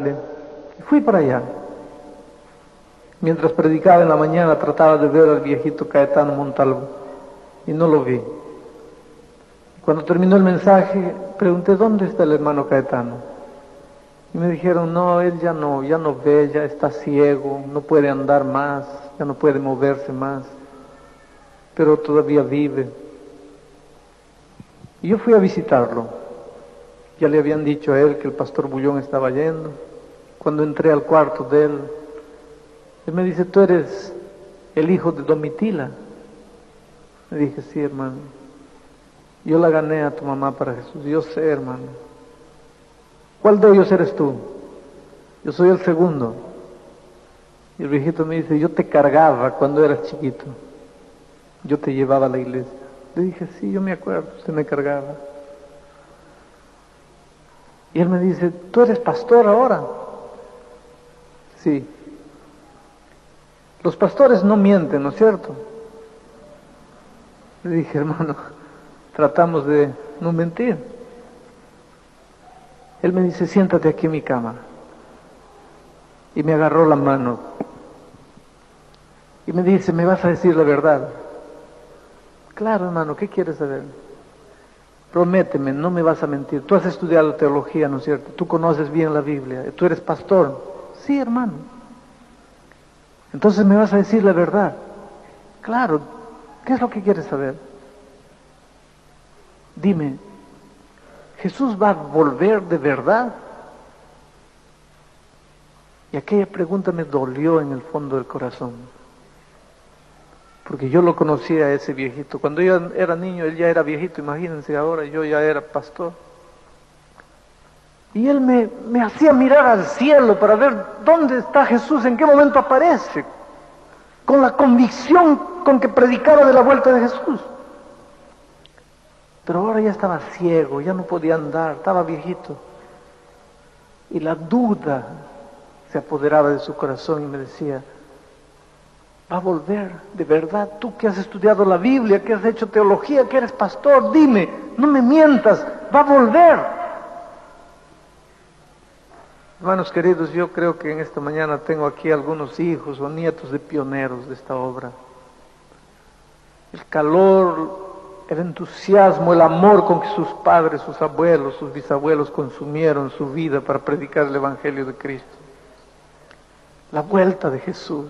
baile. Fui para allá. Mientras predicaba en la mañana trataba de ver al viejito Caetano Montalvo y no lo vi. Cuando terminó el mensaje pregunté: ¿dónde está el hermano Caetano? Y me dijeron: no, él ya no ve, ya está ciego, no puede andar más, ya no puede moverse más, pero todavía vive. Y yo fui a visitarlo. Ya le habían dicho a él que el pastor Bullón estaba yendo. Cuando entré al cuarto de él, él me dice: ¿tú eres el hijo de Domitila? Le dije: sí, hermano. Yo la gané a tu mamá para Jesús. Yo sé, hermano. ¿Cuál de ellos eres tú? Yo soy el segundo. Y el viejito me dice: yo te cargaba cuando eras chiquito. Yo te llevaba a la iglesia. Le dije: sí, yo me acuerdo, usted me cargaba. Y él me dice: ¿tú eres pastor ahora? Sí. Los pastores no mienten, ¿no es cierto? Le dije: hermano, tratamos de no mentir. Él me dice: siéntate aquí en mi cama. Y me agarró la mano. Y me dice: ¿me vas a decir la verdad? Claro, hermano, ¿qué quieres saber? Prométeme, no me vas a mentir. Tú has estudiado teología, ¿no es cierto? Tú conoces bien la Biblia. Tú eres pastor. Sí, hermano. Entonces me vas a decir la verdad. Claro. ¿Qué es lo que quieres saber? Dime, ¿Jesús va a volver de verdad? Y aquella pregunta me dolió en el fondo del corazón. Porque yo lo conocía a ese viejito. Cuando yo era niño, él ya era viejito, imagínense, ahora yo ya era pastor. Y él me hacía mirar al cielo para ver dónde está Jesús, en qué momento aparece, con la convicción con que predicaba de la vuelta de Jesús. Pero ahora ya estaba ciego, ya no podía andar, estaba viejito. Y la duda se apoderaba de su corazón y me decía: ¿va a volver de verdad? Tú que has estudiado la Biblia, que has hecho teología, que eres pastor, dime, no me mientas, ¿va a volver? Hermanos queridos, yo creo que en esta mañana tengo aquí algunos hijos o nietos de pioneros de esta obra. El calor, el entusiasmo, el amor con que sus padres, sus abuelos, sus bisabuelos consumieron su vida para predicar el Evangelio de Cristo. La vuelta de Jesús.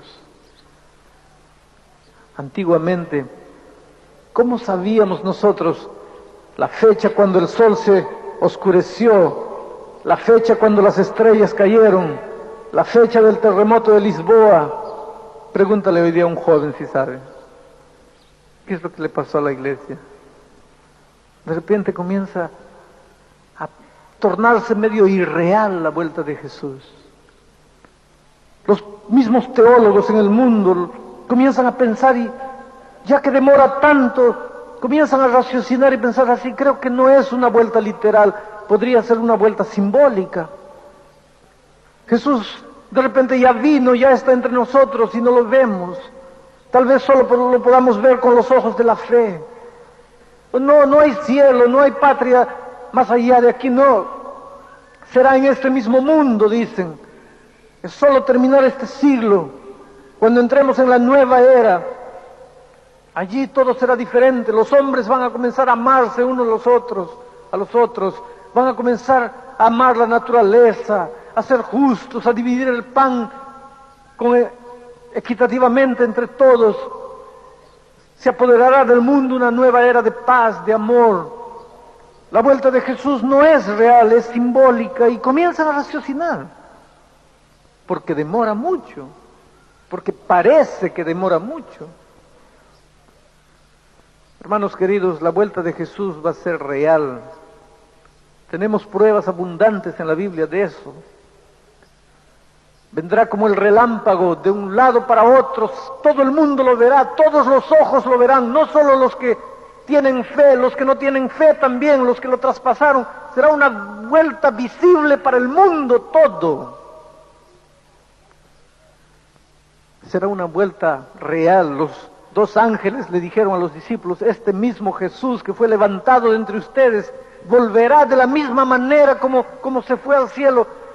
Antiguamente, ¿cómo sabíamos nosotros la fecha cuando el sol se oscureció? La fecha cuando las estrellas cayeron, la fecha del terremoto de Lisboa. Pregúntale hoy día a un joven si sabe. ¿Qué es lo que le pasó a la iglesia? De repente comienza a tornarse medio irreal la vuelta de Jesús. Los mismos teólogos en el mundo comienzan a pensar, y ya que demora tanto, comienzan a raciocinar y pensar así: creo que no es una vuelta literal, podría ser una vuelta simbólica. Jesús de repente ya vino, ya está entre nosotros y no lo vemos. Tal vez solo lo podamos ver con los ojos de la fe. No hay cielo, no hay patria más allá de aquí, no. Será en este mismo mundo, dicen. Es solo terminar este siglo. Cuando entremos en la nueva era, allí todo será diferente. Los hombres van a comenzar a amarse unos a los otros. Van a comenzar a amar la naturaleza, a ser justos, a dividir el pan equitativamente entre todos. Se apoderará del mundo una nueva era de paz, de amor. La vuelta de Jesús no es real, es simbólica, y comienzan a raciocinar. Porque demora mucho, porque parece que demora mucho. Hermanos queridos, la vuelta de Jesús va a ser real. Tenemos pruebas abundantes en la Biblia de eso. Vendrá como el relámpago de un lado para otro, todo el mundo lo verá, todos los ojos lo verán, no solo los que tienen fe, los que no tienen fe también, los que lo traspasaron. Será una vuelta visible para el mundo todo. Será una vuelta real. Los dos ángeles le dijeron a los discípulos: este mismo Jesús que fue levantado de entre ustedes volverá de la misma manera como se fue al cielo.